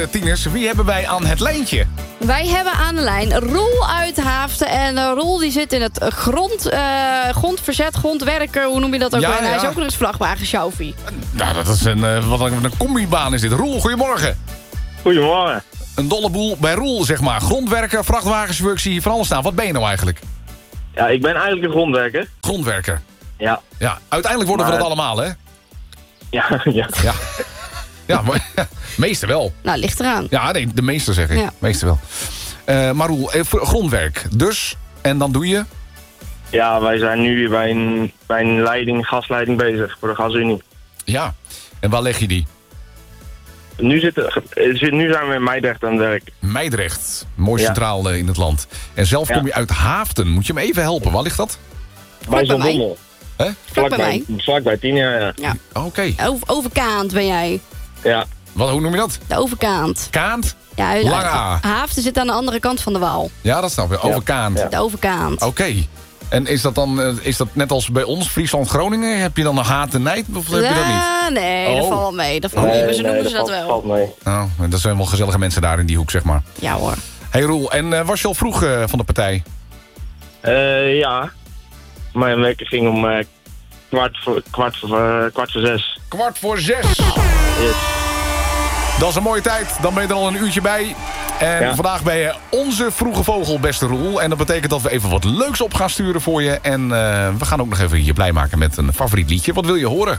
Tieners, wie hebben wij aan het lijntje? Wij hebben aan de lijn Roel uit Haaften. En Roel die zit in het grondverzet, grondwerker, hoe noem je dat ook? Ja, En hij is ja. ook nog eens vrachtwagenchauffeur. Nou, dat is een combibaan is dit. Roel, goedemorgen. Goedemorgen. Een dolle boel bij Roel, zeg maar. Grondwerker, vrachtwagenchauffeur, ik zie hier van alles staan. Wat ben je nou eigenlijk? Ja, ik ben eigenlijk een grondwerker. Grondwerker. Ja. Ja, uiteindelijk worden we Maar- dat allemaal, hè? Ja, ja. Ja. Ja, maar meeste wel. Nou, ligt eraan. Ja, nee, de meeste zeg ik. Ja. Meeste wel. Maar Roel, grondwerk. Dus, en dan doe je? Ja, wij zijn nu bij een gasleiding bezig voor de gasunie. Ja. En waar leg je die? Nu zijn we in Meidrecht aan het werk. Meidrecht. Mooi Ja. centraal in het land. En zelf Ja. kom je uit Haaften. Moet je me even helpen? Waar ligt dat? Bij bij mij. Zaltbommel. Hè? Vlakbij 10 jaar, ja. Ja. Oké. Overkaant ben jij. Ja. Hoe noem je dat? De overkaant. Kaant? Ja, Lange A. Haaften zit aan de andere kant van de Waal. Ja, dat snap ik. Overkaant. Ja. De overkaant. Oké. En is dat dan net als bij ons, Friesland-Groningen? Heb je dan een haat en nijd? Of heb je dat niet? Ja, nee, dat Oh. valt wel mee. Dat valt mee. Maar zo noemen ze dat wel. valt mee. Oh, dat zijn wel gezellige mensen daar in die hoek, zeg maar. Ja hoor. Hey Roel, en was je al vroeg van de partij? Ja. Mijn werk ging om kwart voor 6. 5:45. Yes. Dat is een mooie tijd. Dan ben je er al een uurtje bij. En Ja. vandaag ben je onze vroege vogel, beste Roel. En dat betekent dat we even wat leuks op gaan sturen voor je. En we gaan ook nog even je blij maken met een favoriet liedje. Wat wil je horen?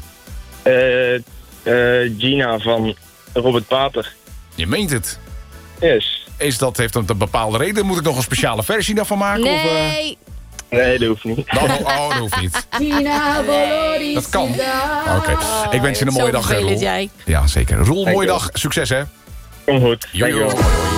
Gina van Robert Pater. Je meent het. Yes. Heeft dat een bepaalde reden? Moet ik nog een speciale versie daarvan maken? Of, Nee. Nee, dat hoeft niet. dat hoeft niet. Dat kan. Oké. Ik wens je een mooie dag, Zo vervelend Roel. jij. Ja, zeker. Roel, mooie you. dag. Succes, hè? Kom goed. Jojo. Dankjewel.